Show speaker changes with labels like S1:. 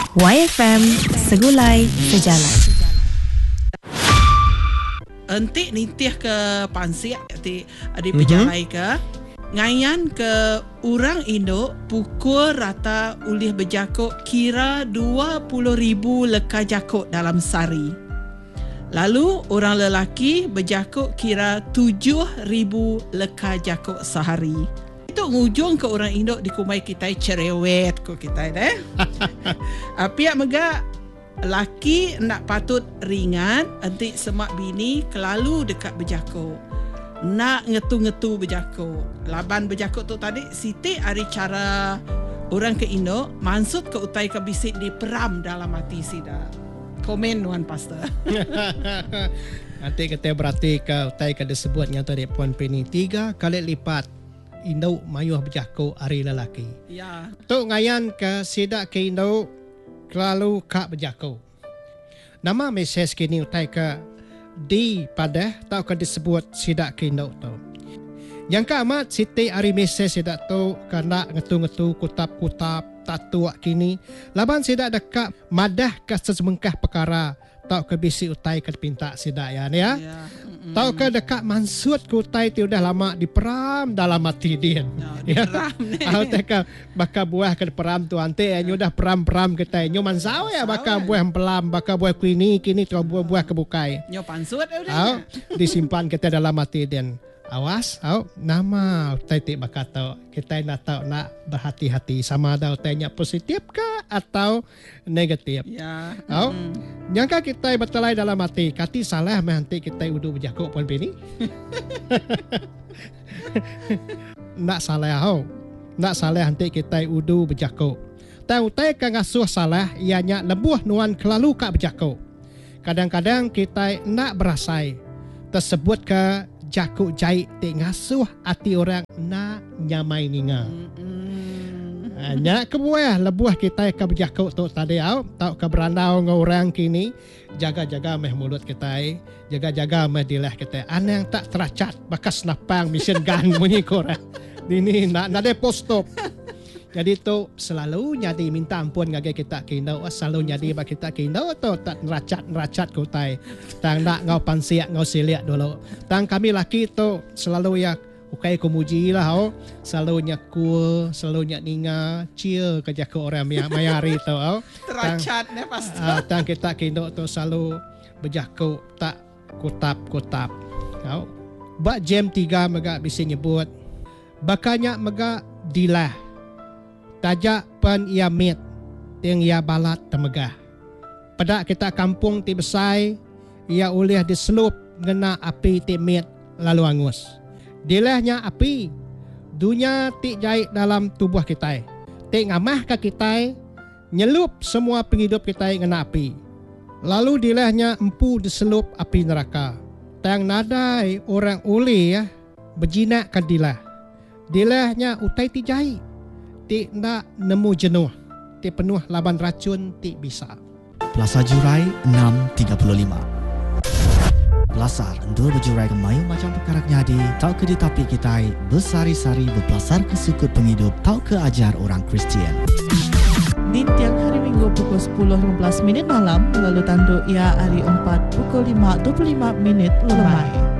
S1: YFM Segulai Sejalan.
S2: Entik nitih ke Pansik di pejalai ke ngayan ke orang Indo pukul rata ulih berjakuk kira 20,000 leka jakuk dalam sehari. Lalu orang lelaki berjakuk kira 7,000 leka jakuk sehari. Itu ngujung ke orang Indo di kumai kita cerewet ko kita deh. Pihak mega laki nak patut ringan, nanti semak bini kelalu dekat berjakuk. Nak ngetu-ngetu berjakuk. Laban berjakuk tu tadi, Siti hari cara orang ke Indo, maksud ke utai ke bisik di peram dalam hati sida. Komen Tuan Pastor.
S3: Nanti kita berarti ke utai ke disebutnya tadi Puan Penny 3 kali lipat Indo mayuh berjakuk hari lelaki.
S2: Ya.
S3: Tu ngayan ke sidak ke Indo kelalu kak berjakuk. Nama mesej kini utai ke di pada tau ke disebut sidak ke Indo tu. Yang ke amat Siti hari mesej sidak tu kena ngetu-ngetu kutap-kutap tatu kini. Laban sidak dekat madah ke sesemengkah perkara tau ke bisi utai ke pinta sidak ya. Tahu ke dekat mansut kutai tu dah lama diperam dalam hati dia. Ya. Tahu tak bakal buah ke peram tu ante nyo dah peram-peram kita nyo mansau ya bakal buah pelam bakal buah kini tu buah kebukai.
S2: Nyo pansut
S3: udah. Disimpan kita dalam hati dia. Awas, nama utai tik bakal tahu. Kita nak tahu nak berhati-hati sama ada utainya positif ke atau negatif.
S2: Ya.
S3: Nyangka kita bertelai dalam hati, kati salah nanti kita udah berjakuk Puan Penny. Nak salah nak salah nanti kita udah berjakuk. Tahu utai kan ngasuh salah, ianya lebuh nuan kelalu kak berjakuk. Kadang-kadang kita nak berasai tersebut ke jakuk jahit tik ngasuh hati orang nak nyamai ninga. Nak kebuah lebuah kita ke berjakuk tu tadi tau ke berandau dengan orang kini jaga-jaga meh mulut kita jaga-jaga meh dilah kita anang tak teracat bakas napang mesin gun bunyi korang ini nak ada post-stop. Jadi tu selalu nyadi minta ampun ngage kita kino selalu nyadi bak kita kino tu tak neracat kutai tang nak ngau pansiak ngau siliak dulu tang kami laki tu selalu ya ukai kumuji lah selalu nyaku selalu nyak ninga cia kerja ke orang mayari tu
S2: teracat ne pasti
S3: tang kita kino tu selalu berjaku tak kutap bak jam 3 mega bisa nyebut bakanya mega dilah tajak pen ia mit yang ia balat temegah. Pada kita kampung ti besai ia ulih diselup ngena api ti mit lalu angus. Dilahnya api dunia ti jahit dalam tubuh kita. Ti ngamah ke kita nyelup semua penghidup kita ngena api. Lalu dilahnya empu diselup api neraka. Tang nadai orang ulih berjinak ke dilah. Dilahnya utai ti jahit. Ti nak nemu jenuh. Ti penuh laban racun ti bisa.
S4: Plaza Jurai 635. Belasar endul berjurai kemayu macam perkara nyadi. Tau ke di tapi kita bersari-sari berpelasar ke sukut penghidup. Tau ke ajar orang Kristian.
S5: Di tiang hari Minggu pukul 10.15 malam. Lalu tanduk ia hari 4 pukul 5.25 lemai.